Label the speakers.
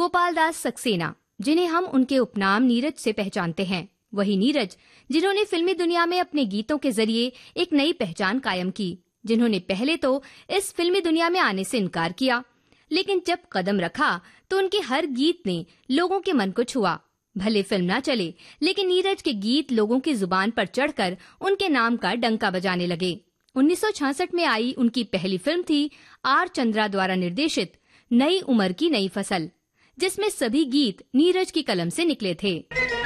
Speaker 1: गोपाल दास सक्सेना, जिन्हें हम उनके उपनाम नीरज से पहचानते हैं, वही नीरज जिन्होंने फिल्मी दुनिया में अपने गीतों के जरिए एक नई पहचान कायम की, जिन्होंने पहले तो इस फिल्मी दुनिया में आने से इनकार किया, लेकिन जब कदम रखा तो उनके हर गीत ने लोगों के मन को छुआ। भले फिल्म ना चले, लेकिन नीरज के गीत लोगों की जुबान पर चढ़कर उनके नाम का डंका बजाने लगे। 1966 में आई उनकी पहली फिल्म थी आर चंद्रा द्वारा निर्देशित नई उम्र की नई फसल, जिसमें सभी गीत नीरज की कलम से निकले थे।